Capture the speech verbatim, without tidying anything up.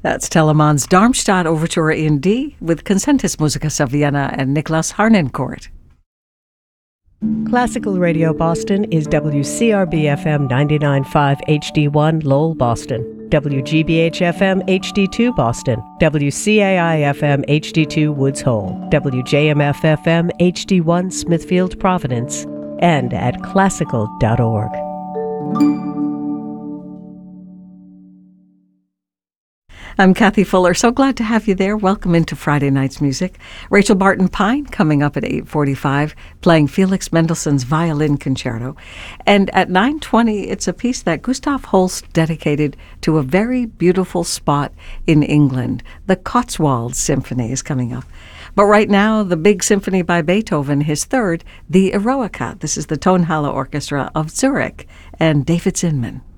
That's Telemann's Darmstadt Overture in D with Concentus Musicus of Vienna and Niklas Harnoncourt. Classical Radio Boston is W C R B F M ninety-nine point five H D one Lowell, Boston, W G B H F M H D two Boston, W C A I F M H D two Woods Hole, W J M F F M H D one Smithfield, Providence, and at classical dot org. I'm Kathy Fuller. So glad to have you there. Welcome into Friday Night's Music. Rachel Barton Pine coming up at eight forty-five, playing Felix Mendelssohn's Violin Concerto. And at nine twenty, it's a piece that Gustav Holst dedicated to a very beautiful spot in England. The Cotswolds Symphony is coming up. But right now, the big symphony by Beethoven, his third, the Eroica. This is the Tonhalle Orchestra of Zurich and David Zinman.